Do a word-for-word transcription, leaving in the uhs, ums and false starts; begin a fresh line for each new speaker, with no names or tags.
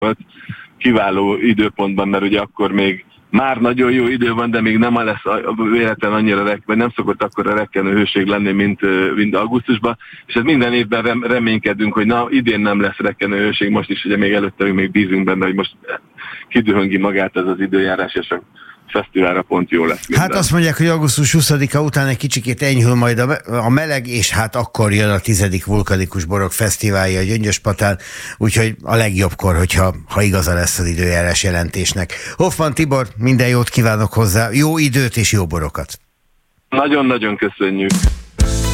kiváló időpontban, mert ugye akkor még már nagyon jó idő van, de még nem lesz véletlen annyira, rek, vagy nem szokott akkora rekkenő hőség lenni, mint, mint augusztusban, és ez minden évben rem, reménykedünk, hogy na, idén nem lesz rekkenő hőség, most is ugye még előtte még bízunk benne, hogy most kidühöngi magát ez az időjárás, és a fesztiválra pont jó lesz minden.
Hát azt mondják, hogy augusztus huszadika után egy kicsikét enyhül majd a meleg, és hát akkor jön a tizedik vulkanikus borok fesztiválja a Gyöngyöspatán, úgyhogy a legjobbkor, hogyha ha igaza lesz az időjárás jelentésnek. Hoffmann Tibor, minden jót kívánok hozzá, jó időt és jó borokat!
Nagyon-nagyon köszönjük!